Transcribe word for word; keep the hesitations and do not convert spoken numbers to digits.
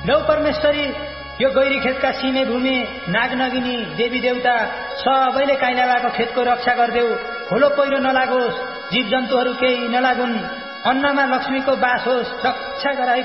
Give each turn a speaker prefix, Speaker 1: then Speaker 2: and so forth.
Speaker 1: लौ परमेश्वरी, यो गैरी खेतका सिमे भूमि नागनगिनी देवी देवता सबैले काइलाबाको खेतको रक्षा गर्देऊ। खोलो पहिरो नलागोस्, जीव जन्तुहरू केही नलागुन्, अन्नमा लक्ष्मीको बास होस्, रक्षा गराई